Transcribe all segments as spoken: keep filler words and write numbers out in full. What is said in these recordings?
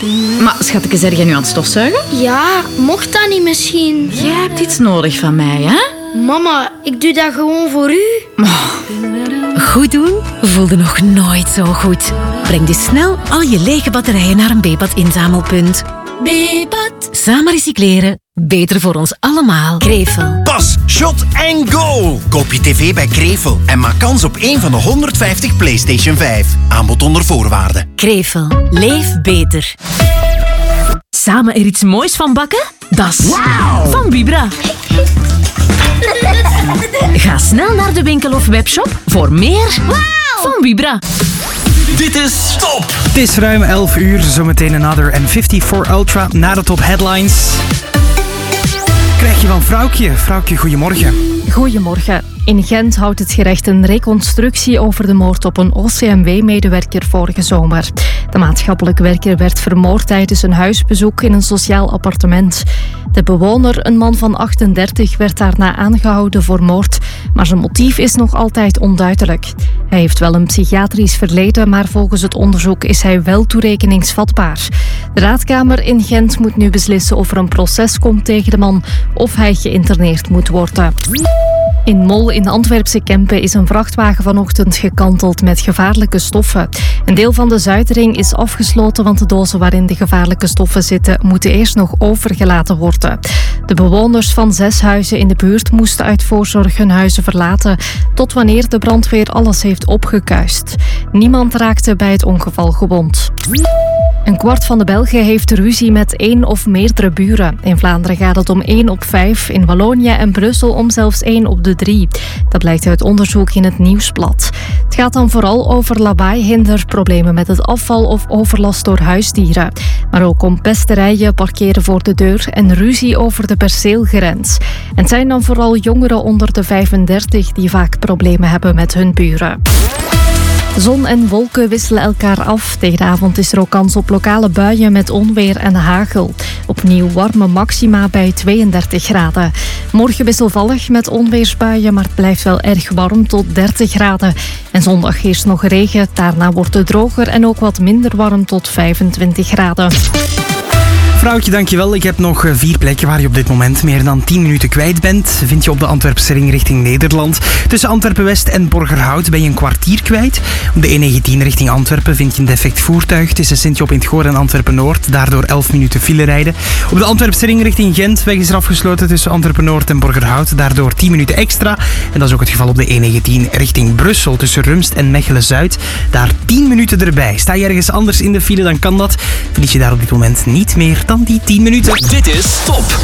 Maar schatje, zeg jij nu aan het stofzuigen? Ja, mocht dat niet misschien? Jij hebt iets nodig van mij, hè? Mama, ik doe dat gewoon voor u. Oh. Goed doen voelde nog nooit zo goed. Breng dus snel al je lege batterijen naar een B-pad-inzamelpunt. B-pad. Samen recycleren. Beter voor ons allemaal. Krevel. Pas, shot en goal! Koop je tv bij Krevel en maak kans op één van de honderdvijftig PlayStation vijf. Aanbod onder voorwaarden. Krevel. Leef beter. Samen er iets moois van bakken? Dat is wow. Van Vibra. Ga snel naar de winkel of webshop voor meer wow. Van Vibra. Dit is Top! Het is ruim elf uur, zometeen Another en vijfenvijftig Ultra na de top headlines. Krijg je van Vrouwtje. Vrouwtje, goedemorgen. Goedemorgen. In Gent houdt het gerecht een reconstructie over de moord op een O C M W-medewerker vorige zomer. De maatschappelijk werker werd vermoord tijdens een huisbezoek in een sociaal appartement. De bewoner, een man van achtendertig, werd daarna aangehouden voor moord, maar zijn motief is nog altijd onduidelijk. Hij heeft wel een psychiatrisch verleden, maar volgens het onderzoek is hij wel toerekeningsvatbaar. De raadkamer in Gent moet nu beslissen of er een proces komt tegen de man of hij geïnterneerd moet worden. In Mol in de Antwerpse Kempen is een vrachtwagen vanochtend gekanteld met gevaarlijke stoffen. Een deel van de Zuidring is afgesloten, want de dozen waarin de gevaarlijke stoffen zitten moeten eerst nog overgelaten worden. De bewoners van zes huizen in de buurt moesten uit voorzorg hun huizen verlaten, tot wanneer de brandweer alles heeft opgekuist. Niemand raakte bij het ongeval gewond. Een kwart van de Belgen heeft ruzie met één of meerdere buren. In Vlaanderen gaat het om één op vijf, in Wallonië en Brussel om zelfs één op de drie. Dat blijkt uit onderzoek in het Nieuwsblad. Het gaat dan vooral over lawaaihinder, problemen met het afval of overlast door huisdieren. Maar ook om pesterijen, parkeren voor de deur en ruzie over de perceelgrens. En het zijn dan vooral jongeren onder de vijfendertig die vaak problemen hebben met hun buren. Zon en wolken wisselen elkaar af. Tegen de avond is er ook kans op lokale buien met onweer en hagel. Opnieuw warme maxima bij tweeëndertig graden. Morgen wisselvallig met onweersbuien, maar het blijft wel erg warm tot dertig graden. En zondag eerst nog regen, daarna wordt het droger en ook wat minder warm tot vijfentwintig graden. Vrouwtje, dankjewel. Ik heb nog vier plekken waar je op dit moment meer dan tien minuten kwijt bent. Vind je op de Antwerpse ring richting Nederland. Tussen Antwerpen-West en Borgerhout ben je een kwartier kwijt. Op de E negentien richting Antwerpen vind je een defect voertuig. Tussen Sint-Job in het Goor en Antwerpen-Noord. Daardoor elf minuten file rijden. Op de Antwerpse ring richting Gent. Weg is er afgesloten tussen Antwerpen-Noord en Borgerhout. Daardoor tien minuten extra. En dat is ook het geval op de E negentien richting Brussel. Tussen Rumst en Mechelen-Zuid. Daar tien minuten erbij. Sta je ergens anders in de file, dan kan dat. Verlies je daar op dit moment niet meer dan die tien minuten. Dit is Top.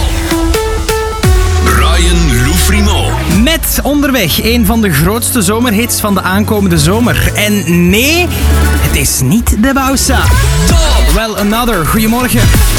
Brian Loufrimo. Met onderweg een van de grootste zomerhits van de aankomende zomer. En nee, het is niet de Bausa. Top. Well, Another. Goedemorgen.